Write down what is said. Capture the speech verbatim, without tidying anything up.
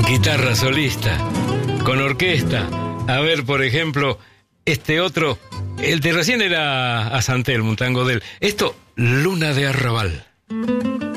guitarra solista, con orquesta. A ver, por ejemplo, este otro, el de recién era a San Telmo, un tango de él. Esto, Luna de Arrabal.